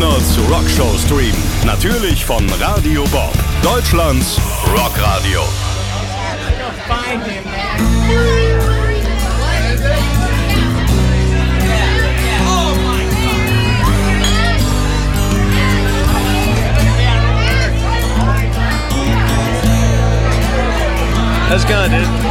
Reynolds Rockshow streamen. Natürlich von Radio Bob, Deutschlands Rockradio. That's gone, dude.